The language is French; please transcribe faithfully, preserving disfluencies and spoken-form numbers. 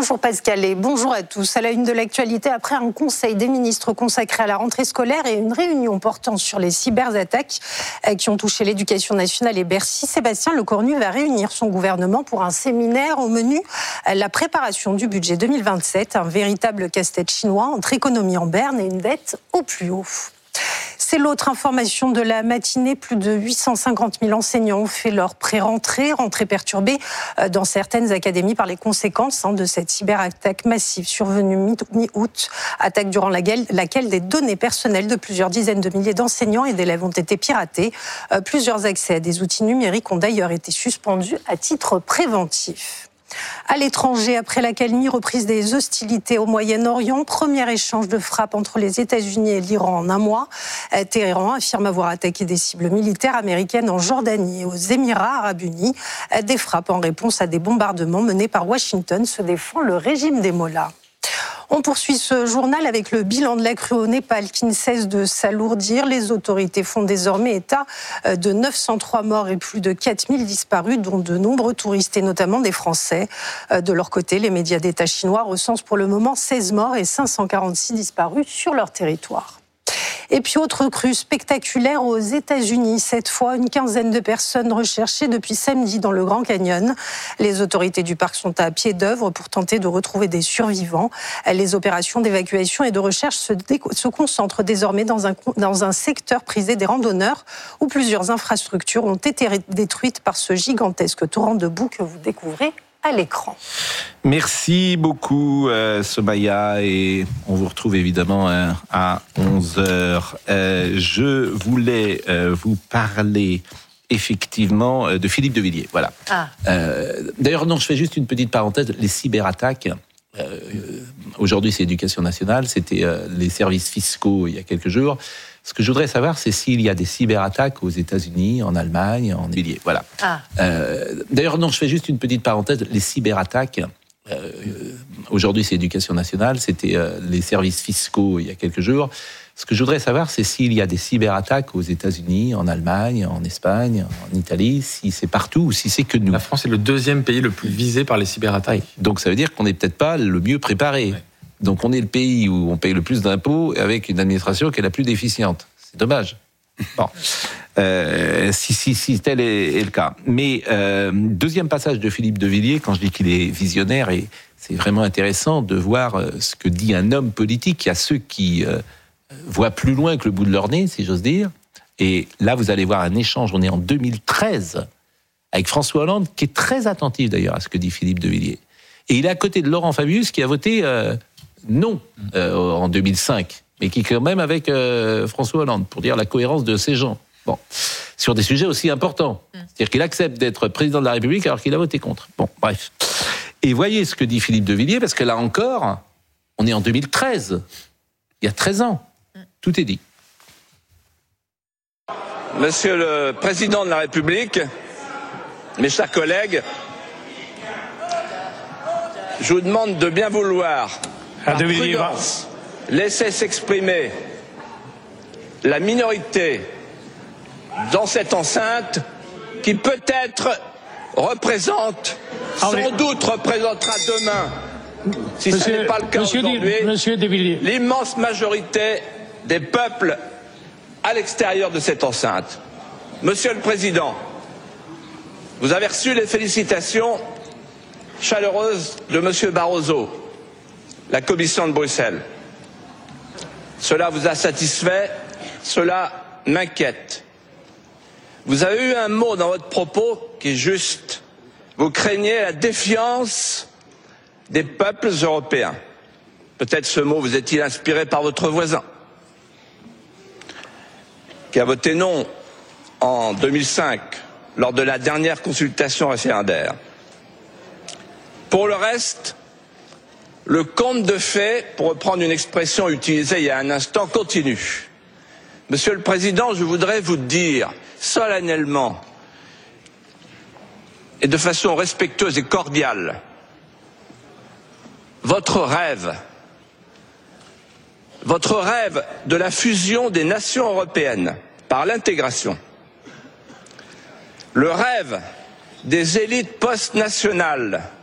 Bonjour Pascal et bonjour à tous. À la une de l'actualité, après un conseil des ministres consacré à la rentrée scolaire et une réunion portant sur les cyberattaques qui ont touché l'éducation nationale et Bercy, Sébastien Lecornu va réunir son gouvernement pour un séminaire au menu la préparation du budget deux mille vingt-sept, un véritable casse-tête chinois entre économie en berne et une dette au plus haut. C'est l'autre information de la matinée. Plus de huit cent cinquante mille enseignants ont fait leur pré-rentrée, rentrée perturbée dans certaines académies par les conséquences de cette cyberattaque massive survenue mi-août, attaque durant laquelle des données personnelles de plusieurs dizaines de milliers d'enseignants et d'élèves ont été piratées. Plusieurs accès à des outils numériques ont d'ailleurs été suspendus à titre préventif. À l'étranger, après l'accalmie, reprise des hostilités au Moyen-Orient, premier échange de frappes entre les États-Unis et l'Iran en un mois. Téhéran affirme avoir attaqué des cibles militaires américaines en Jordanie et aux Émirats arabes unis. Des frappes en réponse à des bombardements menés par Washington, se défend le régime des Mollahs. On poursuit ce journal avec le bilan de la crue au Népal qui ne cesse de s'alourdir. Les autorités font désormais état de neuf cent trois morts et plus de quatre mille disparus, dont de nombreux touristes et notamment des Français. De leur côté, les médias d'État chinois recensent pour le moment seize morts et cinq cent quarante-six disparus sur leur territoire. Et puis autre crue spectaculaire aux États-Unis. Cette fois, une quinzaine de personnes recherchées depuis samedi dans le Grand Canyon. Les autorités du parc sont à pied d'œuvre pour tenter de retrouver des survivants. Les opérations d'évacuation et de recherche se, déco- se concentrent désormais dans un, dans un secteur prisé des randonneurs où plusieurs infrastructures ont été détruites par ce gigantesque torrent de boue que vous découvrez à l'écran. Merci beaucoup euh, Somaya, et on vous retrouve évidemment euh, à onze heures. Euh, je voulais euh, vous parler effectivement euh, de Philippe de Villiers. Voilà. Ah. Euh, d'ailleurs, non, je fais juste une petite parenthèse. Les cyberattaques, euh, aujourd'hui c'est Éducation nationale, c'était euh, les services fiscaux il y a quelques jours. Ce que je voudrais savoir, c'est s'il y a des cyberattaques aux États-Unis, en Allemagne, en Villiers. Voilà. Ah. Euh, d'ailleurs, non, je fais juste une petite parenthèse. Les cyberattaques, euh, aujourd'hui c'est Éducation nationale, c'était euh, les services fiscaux il y a quelques jours. Ce que je voudrais savoir, c'est s'il y a des cyberattaques aux États-Unis, en Allemagne, en Espagne, en Italie, si c'est partout ou si c'est que nous. La France est le deuxième pays le plus visé par les cyberattaques. Donc ça veut dire qu'on n'est peut-être pas le mieux préparé. Ouais. Donc on est le pays où on paye le plus d'impôts avec une administration qui est la plus déficiente. C'est dommage. Bon, euh, si, si, si tel est, est le cas. Mais euh, deuxième passage de Philippe de Villiers, quand je dis qu'il est visionnaire, et c'est vraiment intéressant de voir ce que dit un homme politique. Il y a ceux qui euh, voient plus loin que le bout de leur nez, si j'ose dire. Et là, vous allez voir un échange, on est en deux mille treize, avec François Hollande, qui est très attentif d'ailleurs à ce que dit Philippe de Villiers. Et il est à côté de Laurent Fabius, qui a voté... Euh, non, euh, en deux mille cinq, mais qui est quand même avec euh, François Hollande, pour dire la cohérence de ces gens. Bon, sur des sujets aussi importants. C'est-à-dire qu'il accepte d'être président de la République alors qu'il a voté contre. Bon, bref. Et voyez ce que dit Philippe de Villiers, parce que là encore, on est en deux mille treize. Il y a treize ans. Tout est dit. Monsieur le Président de la République, mes chers collègues, je vous demande de bien vouloir... Par prudence, laissez s'exprimer la minorité dans cette enceinte qui peut-être représente, sans doute représentera demain, si ce n'est pas le cas aujourd'hui, l'immense majorité des peuples à l'extérieur de cette enceinte. Monsieur le Président, vous avez reçu les félicitations chaleureuses de Monsieur Barroso, la Commission de Bruxelles. Cela vous a satisfait, cela m'inquiète. Vous avez eu un mot dans votre propos qui est juste. Vous craignez la défiance des peuples européens. Peut-être ce mot vous est-il inspiré par votre voisin, qui a voté non en deux mille cinq, lors de la dernière consultation référendaire. Pour le reste, le conte de fées, pour reprendre une expression utilisée il y a un instant, continue. Monsieur le Président, je voudrais vous dire solennellement et de façon respectueuse et cordiale, votre rêve, votre rêve de la fusion des nations européennes par l'intégration, le rêve des élites post-nationales